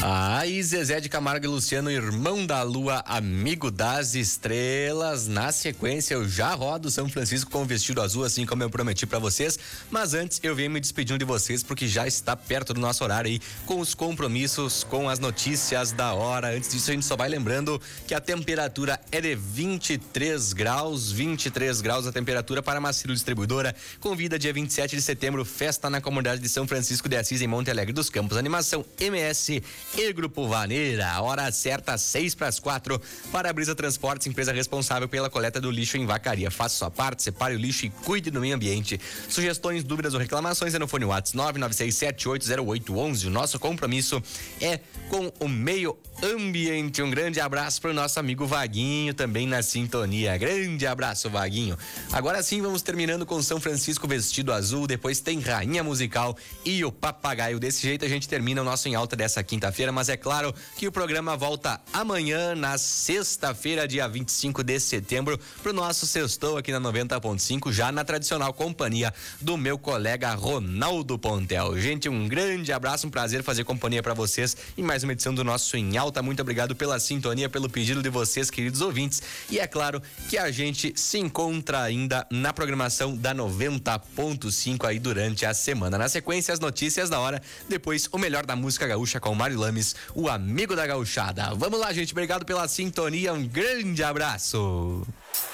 E Zezé de Camargo e Luciano, irmão da lua, amigo das estrelas. Na sequência, eu já rodo São Francisco com o vestido azul, assim como eu prometi pra vocês. Mas antes, eu venho me despedindo de vocês, porque já está perto do nosso horário aí, com os compromissos, com as notícias da hora. Antes disso, a gente só vai lembrando que a temperatura é de 23 graus. 23 graus a temperatura para a Macilo Distribuidora. Convida dia 27 de setembro, festa na comunidade de São Francisco de Assis, em Monte Alegre dos Campos. Animação MS e Grupo Vaneira. A hora certa, 3:06. Para-Brisa Transportes, empresa responsável pela coleta do lixo em Vacaria. Faça sua parte, separe o lixo e cuide do meio ambiente. Sugestões, dúvidas ou reclamações é no fone WhatsApp 996780811. O nosso compromisso é com o meio ambiente. Um grande abraço para o nosso amigo Vaguinho, também na sintonia. Grande abraço, Vaguinho. Agora sim, vamos terminando com São Francisco vestido azul. Depois tem Rainha Musical e o Papagaio. Desse jeito a gente termina o nosso Em Alta dessa quinta-feira, mas é claro que o programa volta amanhã, na sexta-feira, dia 25 de setembro, pro nosso sextou aqui na 90.5, já na tradicional companhia do meu colega Ronaldo Pontel. Gente, um grande abraço, um prazer fazer companhia para vocês em mais uma edição do nosso Em Alta. Muito obrigado pela sintonia, pelo pedido de vocês, queridos ouvintes. E é claro que a gente se encontra ainda na programação da 90.5 aí durante a semana. Na sequência, as notícias da hora, depois o melhor da música gaúcha com o Mário Lames, o amigo da gauchada. Vamos lá, gente, obrigado pela sintonia, um grande abraço.